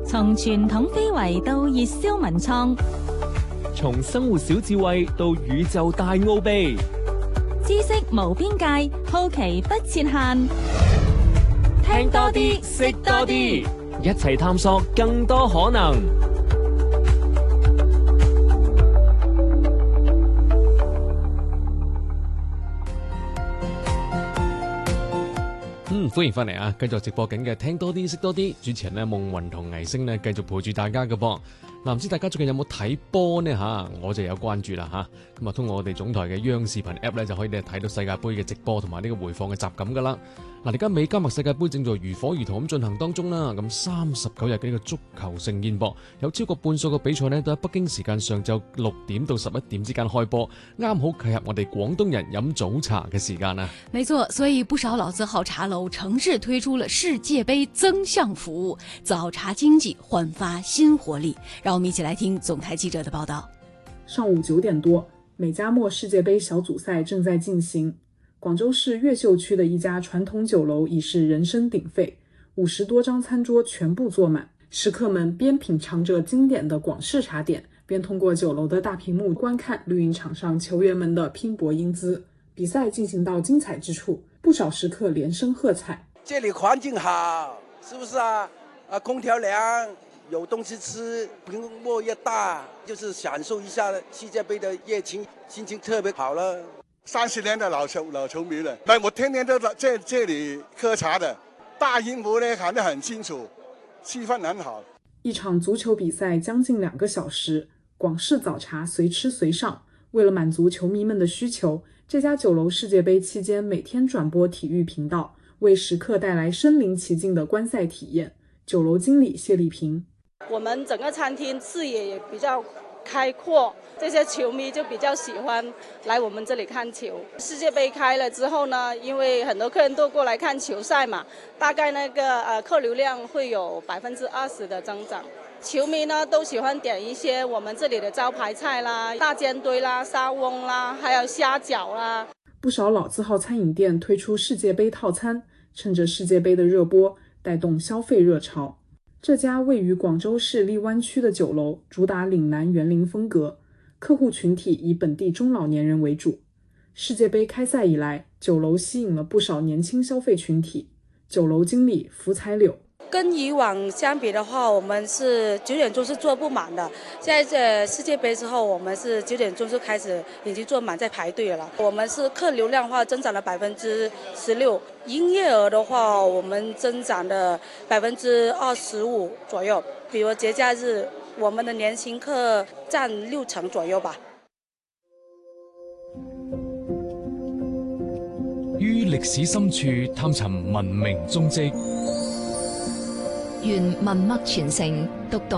從傳統非遺到熱銷文創， 從生活小智慧到宇宙大奧秘， 知識無邊界，好奇不設限。 聽多啲，識多啲，一齊探索更多可能。歡迎翻嚟啊！繼續直播緊嘅聽多啲識多啲，主持人呢夢雲同藝星呢繼續陪住大家嘅噃。唔知大家最近有冇睇波呢吓？我就有關注啦吓。咁啊，通過我哋總台嘅央視頻 app 咧，就可以睇到世界盃嘅直播同埋呢個回放嘅集錦噶啦。嗱，而家美加墨世界盃正在如火如荼咁進行當中啦。咁39日嘅呢個足球盛宴噃，有超過半數嘅比賽呢都喺北京時間上晝6點到11點之間開播，啱好契合我哋廣東人飲早茶嘅時間啊。 沒錯，所以不少老字號茶樓誠摯推出了世界盃增項服務，早茶經濟煥發新活力。讓我們一起來聽總台記者的報道。 上午9點多，美加墨世界盃小組賽正在進行。廣州市越秀區的一家傳統酒樓已是人聲鼎沸，50多張餐桌全部坐滿，食客們邊品嘗着經典的廣式茶點，邊通過酒樓的大屏幕觀看綠茵場上球員們的拼搏英姿。比賽進行到精彩之處，不少食客連聲喝彩。 這裡環境好，是不是啊？空調涼，有東西吃，屏幕越大，就是享受一下世界盃的熱情，心情特別好了。 30年的老球迷了，我天天都在這裡喝茶的，大螢幕呢看得很清楚，氣氛很好。 一場足球比賽將近2個小時，廣式早茶隨吃隨上。為了滿足球迷們的需求，這家酒樓世界盃期間每天轉播體育頻道，為食客帶來身臨其境的觀賽體驗。酒樓經理謝麗萍： 我們整個餐廳視野也比較開闊，這些球迷就比較喜歡來我們這裡看球。世界盃開了之後呢，因為很多客人都過來看球賽嘛，大概那個客流量會有20%的增長。球迷呢都喜歡點一些我們這裡的招牌菜啦，大煎堆啦、沙翁啦，還有蝦餃啦。 不少老字號餐飲店推出世界盃套餐，趁着世界盃的熱播，帶動消費熱潮。這家位於廣州市荔灣區的酒樓主打嶺南園林風格，客戶群體以本地中老年人為主。世界盃開賽以來，酒樓吸引了不少年輕消費群體。酒樓經理福彩柳： 跟以往相比的話，我們是9點鐘是坐不滿的。現在世界盃之後，我們是9點鐘就開始已經坐滿，在排隊了。我們是客流量話增長了16%，營業額的話，我們增長了25%左右。比如節假日，我們的年輕客佔60%左右吧。 於歷史深處探尋文明蹤跡， 願文脈傳承，讀懂